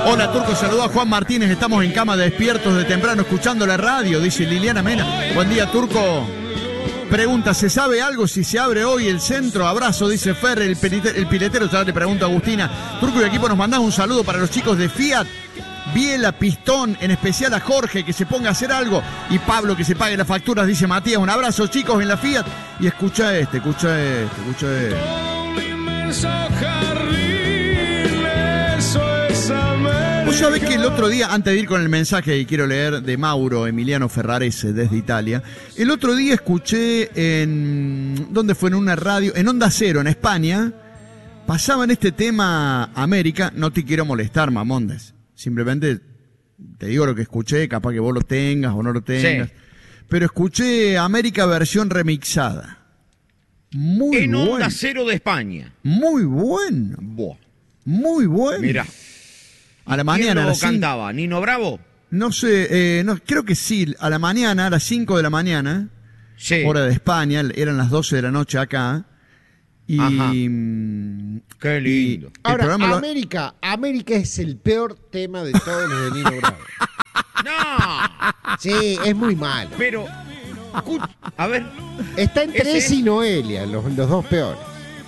Hola, Turco, saludó a Juan Martínez. Estamos en cama despiertos de temprano escuchando la radio, dice Liliana Mena. Buen día, Turco. Pregunta, ¿se sabe algo si se abre hoy el centro? Abrazo, dice Fer, el piletero. Ya le pregunta a Agustina. Turco y equipo, nos mandás un saludo para los chicos de Fiat, Biela, Pistón, en especial a Jorge, que se ponga a hacer algo, y Pablo, que se pague las facturas, dice Matías. Un abrazo, chicos, en la Fiat. Y escucha este. Vos sabés que el otro día, antes de ir con el mensaje que quiero leer de Mauro Emiliano Ferrarese desde Italia, el otro día escuché ¿dónde fue? En una radio, en Onda Cero, en España, pasaban este tema América. No te quiero molestar, Mamondes. Simplemente te digo lo que escuché, capaz que vos lo tengas o no lo tengas. Sí. Pero escuché América versión remixada. Muy en bueno. Onda Cero de España. Muy bueno. Buah. Muy bueno. Mirá. A la mañana. ¿Quién lo cantaba? ¿Nino Bravo? No sé, no, creo que sí. A la mañana, a las 5 de la mañana, sí, hora de España, eran las 12 de la noche acá. Y ajá. Qué lindo. Ahora, América es el peor tema de todos los de Nino Bravo. No. Sí, es muy malo. Pero, a ver. Está entre ese y Noelia, los dos peores.